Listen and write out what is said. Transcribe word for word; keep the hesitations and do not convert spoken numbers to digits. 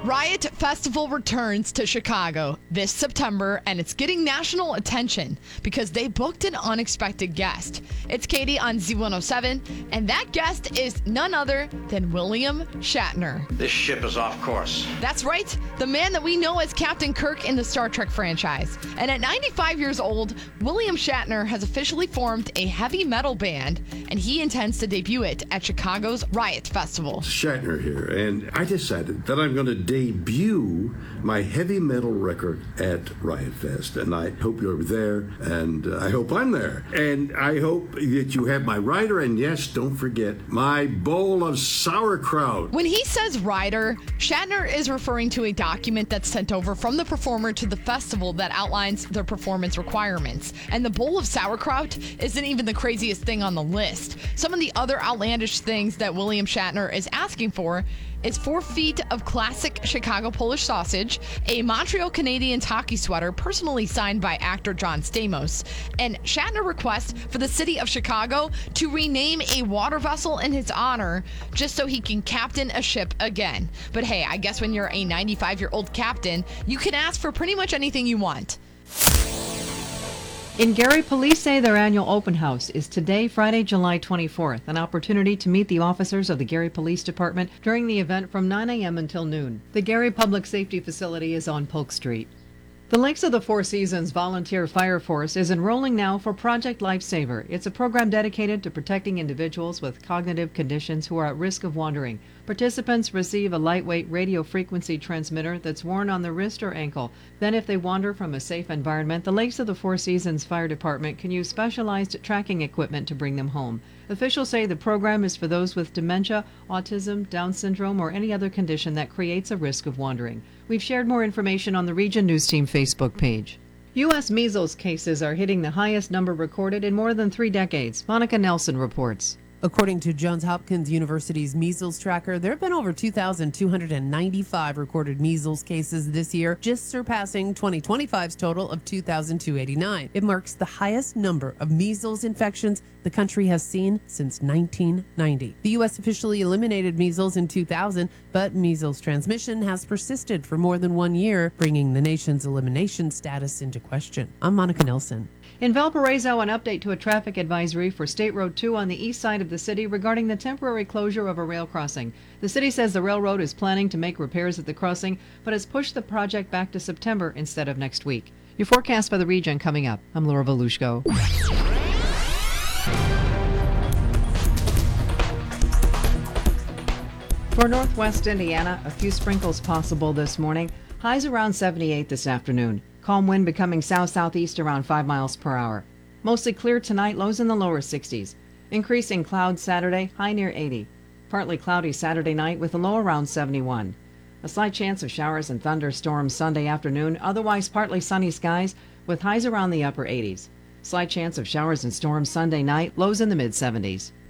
Riot Festival returns to Chicago this September, and it's getting national attention because they booked an unexpected guest. It's Katie on Z one oh seven, and that guest is none other than William Shatner. This ship is off course. That's right, the man that we know as Captain Kirk in the Star Trek franchise. And at ninety-five years old, William Shatner has officially formed a heavy metal band, and he intends to debut it at Chicago's Riot Festival. Shatner here, and I decided that I'm going to debut my heavy metal record at Riot Fest, and I hope you're there, and uh, I hope I'm there, and I hope that you have my rider, and yes, don't forget my bowl of sauerkraut. When he says rider, Shatner is referring to a document that's sent over from the performer to the festival that outlines their performance requirements, and the bowl of sauerkraut isn't even the craziest thing on the list. Some of the other outlandish things that William Shatner is asking for is four feet of classic Chicago Polish sausage, a Montreal Canadiens hockey sweater personally signed by actor John Stamos, and Shatner requests for the city of Chicago to rename a water vessel in his honor just so he can captain a ship again. But hey, I guess when you're a ninety-five-year-old captain, you can ask for pretty much anything you want. In Gary, police say their annual open house is today, Friday, July twenty-fourth, an opportunity to meet the officers of the Gary Police Department during the event from nine a.m. until noon. The Gary Public Safety Facility is on Polk Street. The Lakes of the Four Seasons Volunteer Fire Force is enrolling now for Project Lifesaver. It's a program dedicated to protecting individuals with cognitive conditions who are at risk of wandering. Participants receive a lightweight radio frequency transmitter that's worn on the wrist or ankle. Then, if they wander from a safe environment, the Lakes of the Four Seasons Fire Department can use specialized tracking equipment to bring them home. Officials say the program is for those with dementia, autism, Down syndrome, or any other condition that creates a risk of wandering. We've shared more information on the Region News Team Facebook page. U S measles cases are hitting the highest number recorded in more than three decades. Monica Nelson reports. According to Johns Hopkins University's measles tracker, there have been over two thousand two hundred ninety-five recorded measles cases this year, just surpassing twenty twenty-five's total of two thousand two hundred eighty-nine. It marks the highest number of measles infections the country has seen since nineteen ninety. The U S officially eliminated measles in two thousand, but measles transmission has persisted for more than one year, bringing the nation's elimination status into question. I'm Monica Nelson. In Valparaiso, an update to a traffic advisory for State Road two on the east side of the city regarding the temporary closure of a rail crossing. The city says the railroad is planning to make repairs at the crossing, but has pushed the project back to September instead of next week. Your forecast for the region coming up. I'm Laura Volushko. For northwest Indiana, a few sprinkles possible this morning. Highs around seventy-eight this afternoon. Calm wind becoming south-southeast around five miles per hour. Mostly clear tonight, lows in the lower sixties. Increasing clouds Saturday, high near eighty. Partly cloudy Saturday night with a low around seventy-one. A slight chance of showers and thunderstorms Sunday afternoon, otherwise partly sunny skies with highs around the upper eighties. Slight chance of showers and storms Sunday night, lows in the mid-seventies.